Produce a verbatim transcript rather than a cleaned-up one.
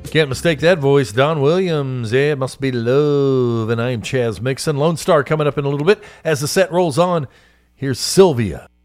Can't mistake that voice. Don Williams. Yeah, it must be love. And I am Chaz Mixon. Lone Star coming up in a little bit as the set rolls on. Here's Sylvia.